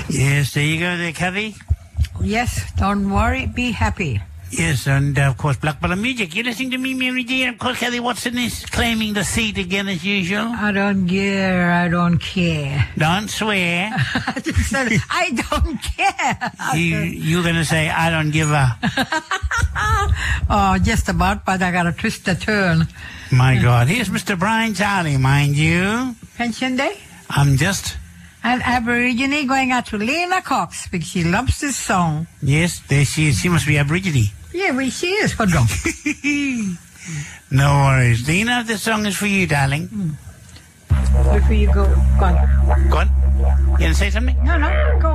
Yes, there you go there, Kathy. Yes, don't worry, be happy. Yes, and of course, Black Bottom Music. You're listening to me, Mary dear. Of course, Kathy Watson is claiming the seat again as usual. I don't care, I don't care. Don't swear. I just said, I don't care. You're going to say, I don't give a... Oh, just about, but I got to twist the turn. My God. Here's Mr. Brian Charlie, mind you. Pension day? I'm just... An Aborigine going out to Lena Cox because she loves this song. Yes, there she is. She must be Aborigine. Yeah, well, she is, for dog. No worries. Lena, this song is for you, darling. Before you go, go on. Go on. You going to say something? No, go